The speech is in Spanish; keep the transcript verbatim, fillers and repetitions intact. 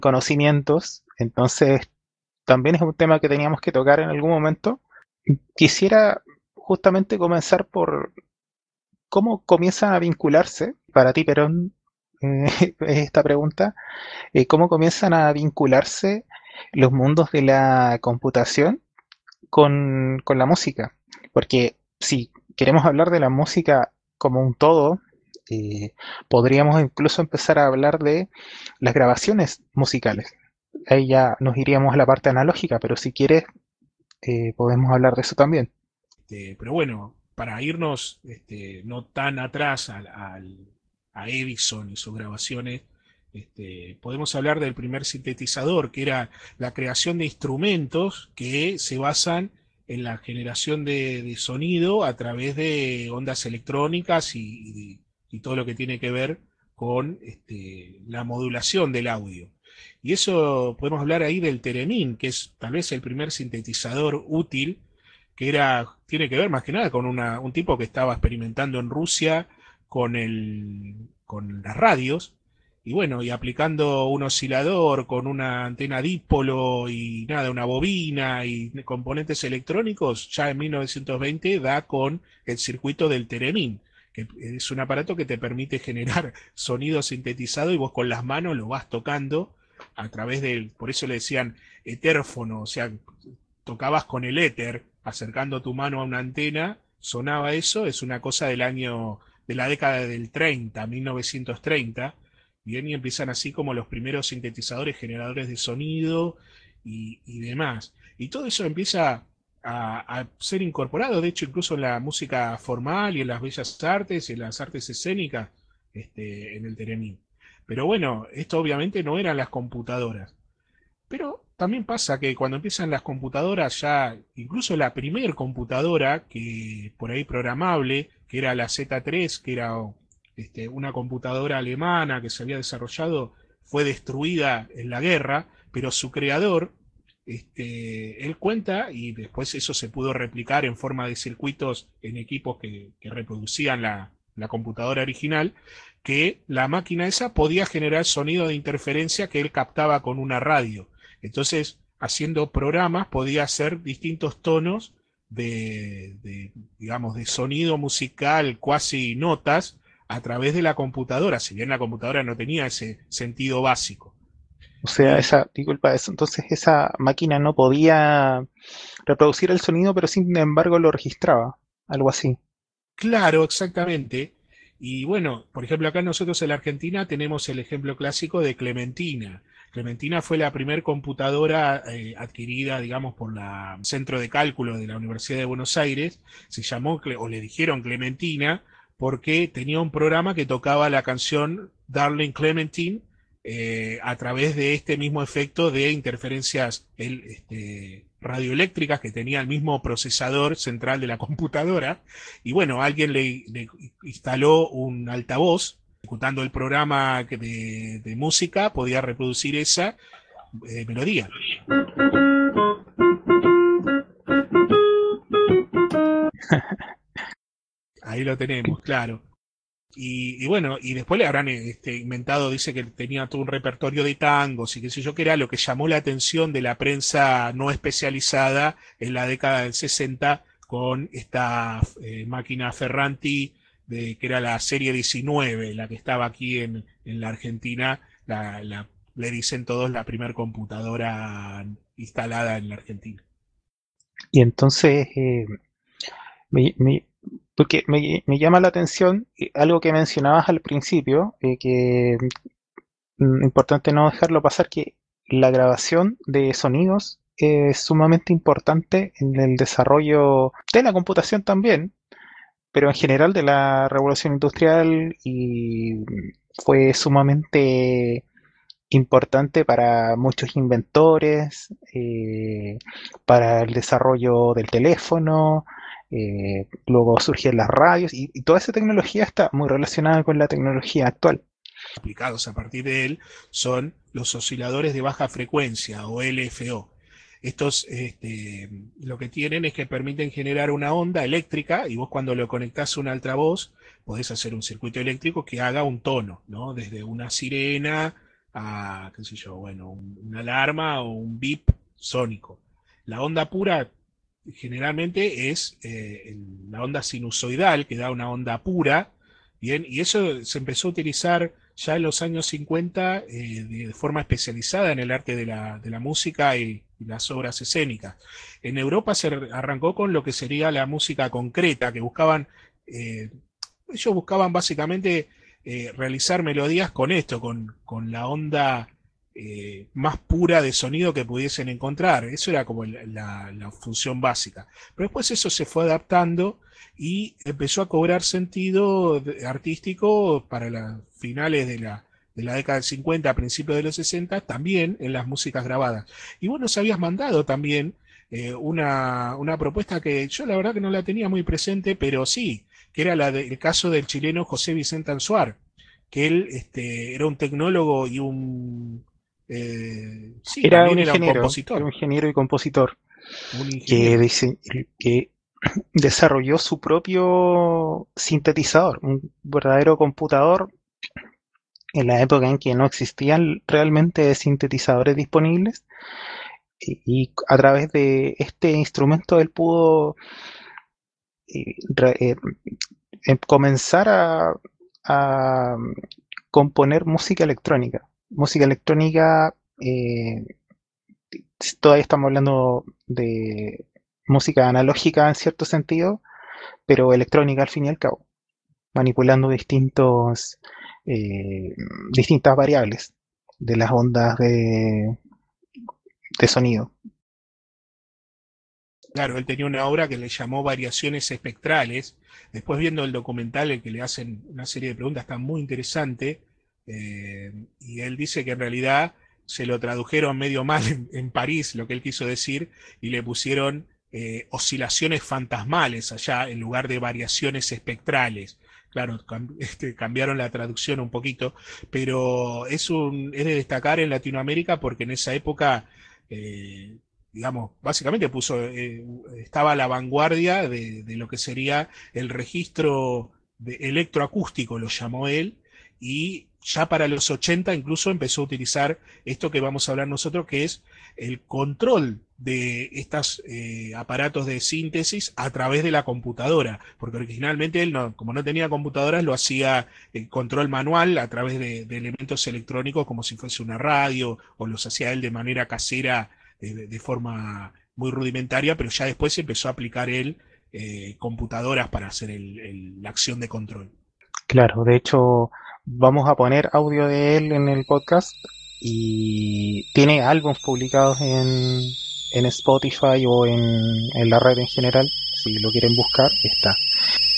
conocimientos, entonces también es un tema que teníamos que tocar en algún momento. Quisiera justamente comenzar por cómo comienzan a vincularse, para ti, Perón, eh, es esta pregunta, eh, cómo comienzan a vincularse los mundos de la computación con, con la música. Porque si queremos hablar de la música como un todo, eh, podríamos incluso empezar a hablar de las grabaciones musicales. Ahí ya nos iríamos a la parte analógica, pero si quieres, eh, podemos hablar de eso también. Este, pero bueno, para irnos este, no tan atrás al, al- a Edison y sus grabaciones, este, podemos hablar del primer sintetizador, que era la creación de instrumentos que se basan en la generación de, de sonido a través de ondas electrónicas y, y- y todo lo que tiene que ver con este, la modulación del audio. Y eso podemos hablar ahí del Theremin, que es tal vez el primer sintetizador útil que era, tiene que ver más que nada con una, un tipo que estaba experimentando en Rusia con, el, con las radios, y bueno, y aplicando un oscilador con una antena dipolo y nada, una bobina y componentes electrónicos, ya en mil novecientos veinte da con el circuito del Theremin, que es un aparato que te permite generar sonido sintetizado y vos con las manos lo vas tocando a través del, por eso le decían etérfono, o sea, tocabas con el éter, acercando tu mano a una antena, sonaba eso, es una cosa del año, de la década del treinta, mil novecientos treinta, bien, y empiezan así como los primeros sintetizadores generadores de sonido y, y demás. Y todo eso empieza a, a, ser incorporado, de hecho, incluso en la música formal y en las bellas artes y en las artes escénicas, este, en el Teremín. Pero bueno, esto obviamente no eran las computadoras. Pero también pasa que cuando empiezan las computadoras ya, incluso la primer computadora que por ahí programable, que era la Z tres, que era este, una computadora alemana que se había desarrollado, fue destruida en la guerra, pero su creador, este, él cuenta, y después eso se pudo replicar en forma de circuitos en equipos que, que reproducían la, la computadora original, que la máquina esa podía generar sonido de interferencia que él captaba con una radio. Entonces, haciendo programas, podía hacer distintos tonos de, de, digamos, de sonido musical, cuasi notas, a través de la computadora, si bien la computadora no tenía ese sentido básico. O sea, Y esa, disculpa, eso, entonces esa máquina no podía reproducir el sonido, pero sin embargo lo registraba, algo así. claro, exactamente. Y bueno, por ejemplo, acá nosotros en la Argentina tenemos el ejemplo clásico de Clementina. Clementina fue la primer computadora eh, adquirida, digamos, por la Centro de Cálculo de la Universidad de Buenos Aires. Se llamó, o le dijeron Clementina, porque tenía un programa que tocaba la canción Darling Clementine eh, a través de este mismo efecto de interferencias el, este, radioeléctricas que tenía el mismo procesador central de la computadora. Y bueno, alguien le, le instaló un altavoz, ejecutando el programa de, de música, podía reproducir esa eh, melodía. Ahí lo tenemos, claro. Y, y bueno, y después le habrán este, inventado, dice que tenía todo un repertorio de tangos y qué sé yo, que era lo que llamó la atención de la prensa no especializada en la década del sesenta con esta eh, máquina Ferranti, de, que era la serie diecinueve, la que estaba aquí en, en la Argentina, la, la, le dicen todos la primer computadora instalada en la Argentina. Y entonces, eh, me, me- porque me, me llama la atención eh, algo que mencionabas al principio, eh, que mm, importante no dejarlo pasar, que la grabación de sonidos es sumamente importante en el desarrollo de la computación también, pero en general de la revolución industrial y fue sumamente importante para muchos inventores, eh, para el desarrollo del teléfono, eh, luego surgieron las radios y, y toda esa tecnología está muy relacionada con la tecnología actual. Aplicados a partir de él son los osciladores de baja frecuencia o L F O. Estos este, lo que tienen es que permiten generar una onda eléctrica y vos cuando lo conectás a un altavoz podés hacer un circuito eléctrico que haga un tono, ¿no? Desde una sirena a, qué sé yo, bueno, un- una alarma o un bip sónico. La onda pura generalmente es eh, el- la onda sinusoidal, que da una onda pura, bien, y eso se empezó a utilizar ya en los años cincuenta eh, de forma especializada en el arte de la, de la música y, y las obras escénicas. En Europa se arrancó con lo que sería la música concreta, que buscaban, eh, ellos buscaban básicamente eh, realizar melodías con esto, con, con la onda eh, más pura de sonido que pudiesen encontrar. Eso era como la, la, función básica. Pero después eso se fue adaptando y empezó a cobrar sentido artístico para las finales de la, de la década del cincuenta, a principios de los sesenta, también en las músicas grabadas. Y vos nos habías mandado también eh, una, una propuesta que yo la verdad que no la tenía muy presente, pero sí, que era la del caso del chileno José Vicente Anzuar, que él este, era un tecnólogo y un... Eh, sí, Era un también era un ingeniero, era compositor, un ingeniero y compositor un que, ingeniero. dise- que desarrolló su propio sintetizador, un verdadero computador en la época en que no existían realmente sintetizadores disponibles y, y a través de este instrumento él pudo eh, re- eh, em- comenzar a, a componer música electrónica. Música electrónica, eh, todavía estamos hablando de música analógica en cierto sentido, pero electrónica al fin y al cabo, manipulando distintos, eh, distintas variables de las ondas de, de sonido. Claro, él tenía una obra que le llamó Variaciones Espectrales. Después viendo el documental, el que le hacen una serie de preguntas, está muy interesante. Eh, y él dice que en realidad se lo tradujeron medio mal en, en París, lo que él quiso decir, y le pusieron eh, oscilaciones fantasmales allá en lugar de variaciones espectrales. Claro, cam- este, cambiaron la traducción un poquito, pero es, un, es de destacar en Latinoamérica porque en esa época eh, digamos, básicamente puso, eh, estaba a la vanguardia de, de, lo que sería el registro de electroacústico, lo llamó él, y ya para los ochenta incluso empezó a utilizar esto que vamos a hablar nosotros, que es el control de estos eh, aparatos de síntesis a través de la computadora, porque originalmente él, no, como no tenía computadoras, lo hacía el control manual a través de, de elementos electrónicos como si fuese una radio, o los hacía él de manera casera de, de forma muy rudimentaria, pero ya después empezó a aplicar él eh, computadoras para hacer el, el, la acción de control. Claro, de hecho, vamos a poner audio de él en el podcast y tiene álbumes publicados en, en Spotify o en, en la red en general. Si lo quieren buscar, está.